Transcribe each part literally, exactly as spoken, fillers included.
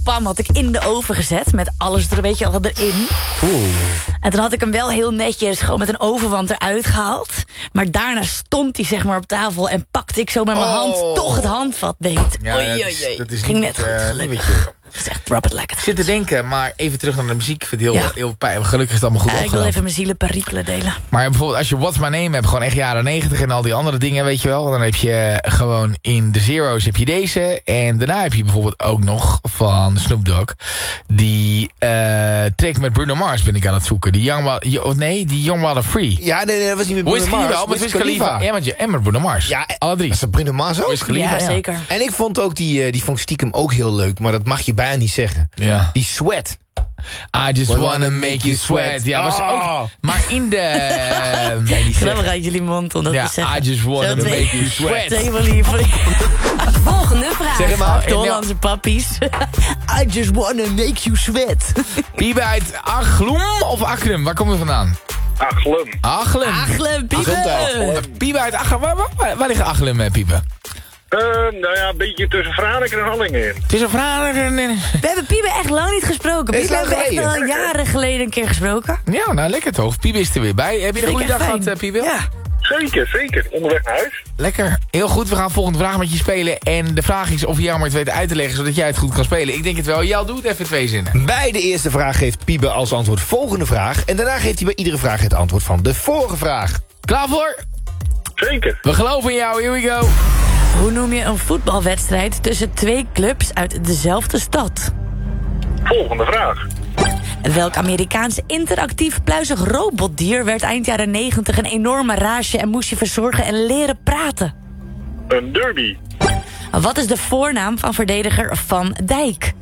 pan had ik in de oven gezet. Met alles er een beetje al erin. Oeh. En toen had ik hem wel heel netjes gewoon met een ovenwand eruit gehaald. Maar daarna stond hij zeg maar op tafel. En pakte ik zo met mijn Oh. hand toch het handvat beet. Ja, Oei, dat oei, is- oei. dat is Ging niet, net goed, eh, gelukkig. niet wat je- Dat is echt drop it like Ik it. zit te denken, maar even terug naar de muziek. Ik vind het heel, Ja. heel pijn. Gelukkig is het allemaal goed Ja, ik wil opgelopen. even mijn zielenperikelen delen. Maar bijvoorbeeld als je What's My Name hebt, gewoon echt jaren negentig en al die andere dingen, weet je wel. Dan heb je gewoon in de Zero's heb je deze. En daarna heb je bijvoorbeeld ook nog van Snoop Dogg. Die uh, track met Bruno Mars ben ik aan het zoeken. Die Young Wild, oh nee, die Young Wild and Free. Ja, nee, nee, dat was niet met Wiz Bruno Mars. Khalifa, met Wiz Khalifa. Ja, met je, en met Bruno Mars. Ja, alle drie. Was dat Bruno Mars ook? Wiz Khalifa, Ja, ja. zeker. En ik vond ook die, uh, die vond ik stiekem ook heel leuk, maar dat mag je bijna niet zeggen. Ja. Die Sweat. I just wanna make you sweat. Ja, was Oh. ook. Maar in de. nee, die Grappig uit jullie mond om dat Ja, te zeggen. I just wanna Zo make twee- you sweat. Twee van die, van die Volgende vraag. Zeg maar. de Hollandse pappies. I just wanna make you sweat. Piebe uit Achlum of Achlum? Waar kom je vandaan? Achlum. Achlum. Achlem, piepen. Piebe uit Achlum. Waar, waar, waar ligt Achlum, eh, Piebe? Uh, nou ja, een beetje tussen Franeker en Hallingen in. Het is een vraag. We hebben Piebe echt lang niet gesproken. Is Piebe lang hebben we echt geleden. al jaren geleden een keer gesproken. Ja, nou lekker toch. Piebe is er weer bij. Heb je een goede Zeker dag fijn. gehad, eh, Piebe? Ja. Zeker, zeker. Onderweg naar huis. Lekker. Heel goed. We gaan volgende vraag met je spelen. En de vraag is of je jou maar het weet uit te leggen, zodat jij het goed kan spelen. Ik denk het wel. Jou doet even twee zinnen. Bij de eerste vraag geeft Piebe als antwoord volgende vraag. En daarna geeft hij bij iedere vraag het antwoord van de vorige vraag. Klaar voor? Zeker. We geloven in jou. Here we go. Hoe noem je een voetbalwedstrijd tussen twee clubs uit dezelfde stad? Volgende vraag. Welk Amerikaans interactief pluizig robotdier werd eind jaren negentig een enorme rage en moest je verzorgen en leren praten? Een derby. Wat is de voornaam van verdediger Van Dijk?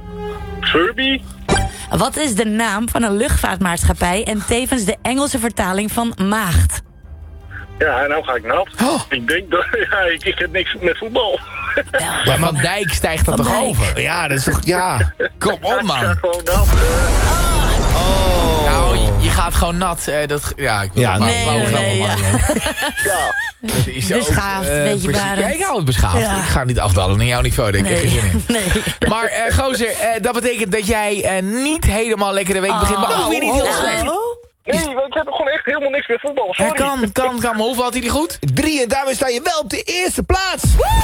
Furby. Wat is de naam van een luchtvaartmaatschappij en tevens de Engelse vertaling van maagd? Ja, en nou ga ik nat. Oh. Ik denk dat... Ja, ik, ik heb niks met voetbal. Maar Van Dijk stijgt dat Van toch Dijk. over? Ja, dat is toch... Ja. Kom op, Ik ga man. gewoon nat. Oh. Nou, je, je gaat gewoon nat. eh, dat, ja, ik wil Ja, het maar- nee, maar nee, grappig nee, maken. Ja. Dat is ook, Beschaafd, eh, beetje precies. barend. Ja, ik hou het beschaafd. Ja. Ik ga niet afdalen naar jouw niveau. Daar heb ik Nee, geen zin in. nee. Maar eh, gozer, eh, dat betekent dat jij eh, niet helemaal lekker de week begint. Maar ook weer niet heel Oh. slecht. Nee, want ik heb gewoon echt helemaal niks met voetbal. Ja, Sorry. kan, kan, kan. Maar hoeveel had hij die goed? Drie en daarmee sta je wel op de eerste plaats.